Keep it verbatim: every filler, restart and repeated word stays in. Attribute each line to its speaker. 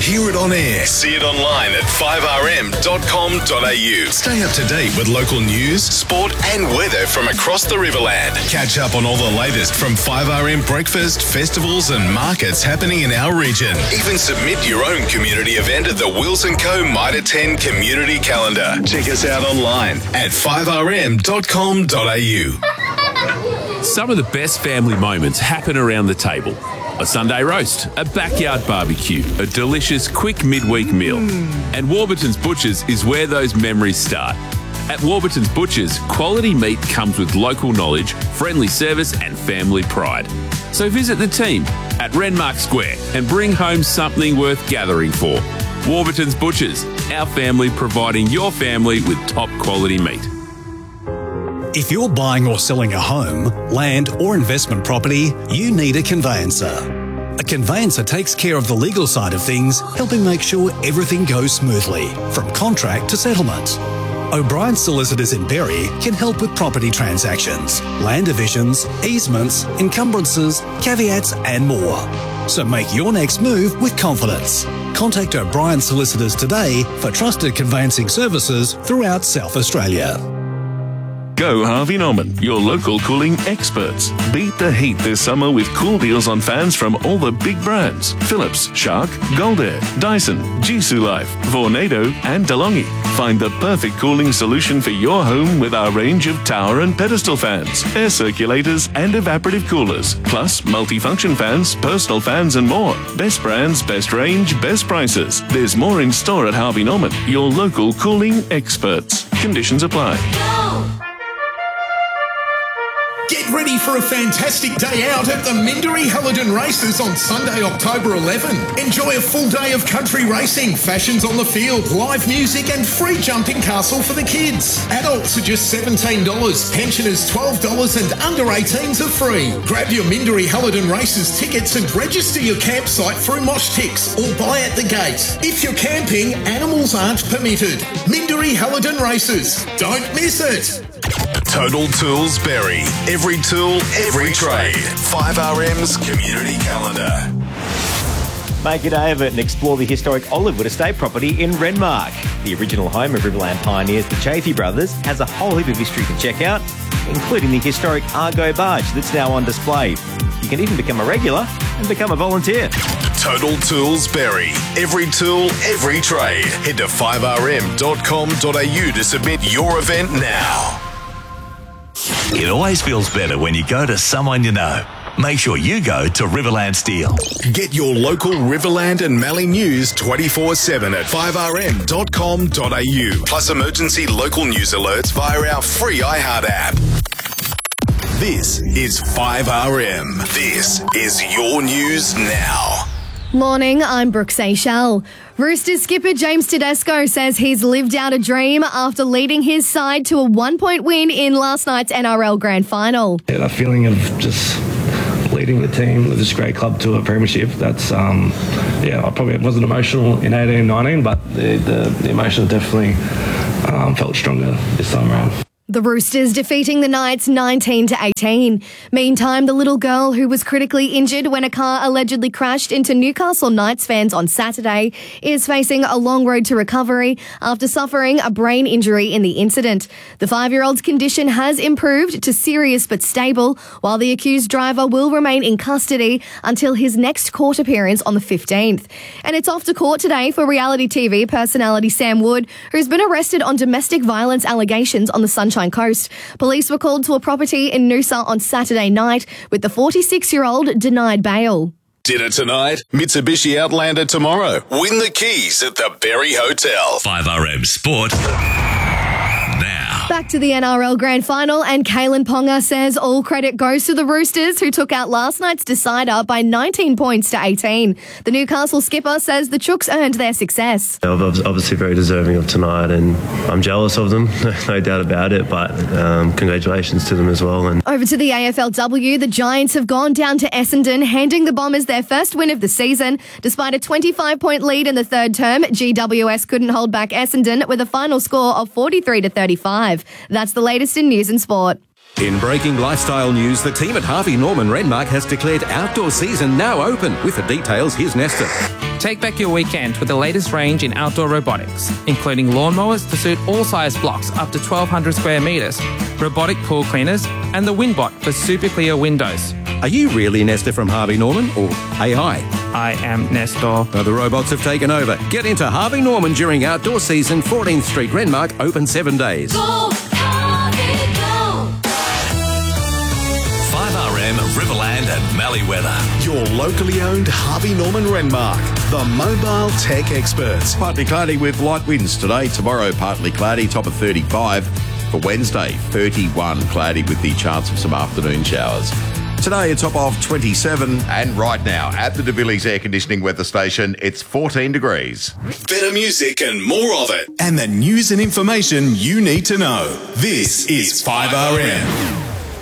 Speaker 1: hear it on air. See it online at five r m dot com dot a u. Stay up to date with local news, sport and weather from across the Riverland. Catch up on all the latest from five r m breakfast, festivals and markets happening in our region. Even submit your own community event at the Wills and Co Mitre ten Community Calendar. Check us out online at five r m dot com dot a u.
Speaker 2: Some of the best family moments happen around the table. A Sunday roast, a backyard barbecue, a delicious quick midweek meal. And Warburton's Butchers is where those memories start. At Warburton's Butchers, quality meat comes with local knowledge, friendly service and family pride. So visit the team at Renmark Square and bring home something worth gathering for. Warburton's Butchers, our family providing your family with top quality meat.
Speaker 3: If you're buying or selling a home, land or investment property, you need a conveyancer. A conveyancer takes care of the legal side of things, helping make sure everything goes smoothly, from contract to settlement. O'Brien Solicitors in Berry can help with property transactions, land divisions, easements, encumbrances, caveats and more. So make your next move with confidence. Contact O'Brien Solicitors today for trusted conveyancing services throughout South Australia.
Speaker 4: Go Harvey Norman, your local cooling experts. Beat the heat this summer with cool deals on fans from all the big brands. Philips, Shark, Goldair, Dyson, Jisoo Life, Vornado and DeLonghi. Find the perfect cooling solution for your home with our range of tower and pedestal fans, air circulators and evaporative coolers, plus multifunction fans, personal fans and more. Best brands, best range, best prices. There's more in store at Harvey Norman, your local cooling experts. Conditions apply.
Speaker 5: Get ready for a fantastic day out at the Minderee Halidon Races on Sunday, October eleventh. Enjoy a full day of country racing, fashions on the field, live music and free jumping castle for the kids. Adults are just seventeen dollars, pensioners twelve dollars and under eighteens are free. Grab your Minderee Halidon Races tickets and register your campsite through Moshtix or buy at the gate. If you're camping, animals aren't permitted. Minderee Halidon Races. Don't miss it.
Speaker 1: Total Tools Berry. Every tool, every trade. five R M's Community Calendar.
Speaker 6: Make a day of it and explore the historic Olivewood Estate property in Renmark. The original home of Riverland pioneers, the Chaffee brothers, has a whole heap of history to check out, including the historic Argo barge that's now on display. You can even become a regular and become a volunteer.
Speaker 1: Total Tools Berry. Every tool, every trade. Head to five r m dot com dot a u to submit your event now.
Speaker 7: It always feels better when you go to someone you know. Make sure you go to Riverland Steel.
Speaker 1: Get your local Riverland and Mallee news twenty-four seven at five r m dot com dot a u. Plus emergency local news alerts via our free iHeart app. This is five R M. This is your news now.
Speaker 8: Morning, I'm Brooke Seychelles. Roosters skipper James Tedesco says he's lived out a dream after leading his side to a one-point win in last night's N R L Grand Final.
Speaker 9: Yeah, that feeling of just leading the team with this great club to a premiership, that's, um, yeah, I probably wasn't emotional in eighteen nineteen, but the, the, the emotion definitely um, felt stronger this time around.
Speaker 8: The Roosters defeating the Knights nineteen to eighteen. Meantime, the little girl who was critically injured when a car allegedly crashed into Newcastle Knights fans on Saturday is facing a long road to recovery after suffering a brain injury in the incident. The five-year-old's condition has improved to serious but stable, while the accused driver will remain in custody until his next court appearance on the fifteenth. And it's off to court today for reality T V personality Sam Wood, who's been arrested on domestic violence allegations on the Sunshine Coast. Police were called to a property in Noosa on Saturday night, with the forty-six-year-old denied bail.
Speaker 1: Dinner tonight, Mitsubishi Outlander tomorrow. Win the keys at the Berry Hotel.
Speaker 7: five R M Sport. Now.
Speaker 8: Back to the N R L Grand Final, and Kalen Ponga says all credit goes to the Roosters, who took out last night's decider by nineteen points to eighteen. The Newcastle skipper says the Chooks earned their success.
Speaker 10: They're obviously very deserving of tonight, and I'm jealous of them, no doubt about it, but um, congratulations to them as well. And
Speaker 8: over to the A F L W, the Giants have gone down to Essendon, handing the Bombers their first win of the season. Despite a twenty-five point lead in the third term, G W S couldn't hold back Essendon with a final score of forty-three to thirty-five. That's the latest in news and sport.
Speaker 11: In breaking lifestyle news, the team at Harvey Norman Renmark has declared outdoor season now open. With the details, here's Nesta.
Speaker 12: Take back your weekend with the latest range in outdoor robotics, including lawnmowers to suit all size blocks up to twelve hundred square metres, robotic pool cleaners, and the Windbot for super clear windows.
Speaker 11: Are you really Nestor from Harvey Norman or A I?
Speaker 12: I am Nestor.
Speaker 11: But the robots have taken over. Get into Harvey Norman during outdoor season. fourteenth Street, Renmark, open seven days.
Speaker 13: Go, Harvey, go!
Speaker 7: five R M, Riverland and Malleeweather.
Speaker 1: Your locally owned Harvey Norman Renmark, the mobile tech experts.
Speaker 14: Partly cloudy with light winds today. Tomorrow, partly cloudy, top of thirty-five. For Wednesday, thirty-one, cloudy with the chance of some afternoon showers. Today, a top of twenty-seven. And right now, at the De Villiers Air Conditioning Weather Station, it's fourteen degrees.
Speaker 1: Better music and more of it. And the news and information you need to know. This is five R M.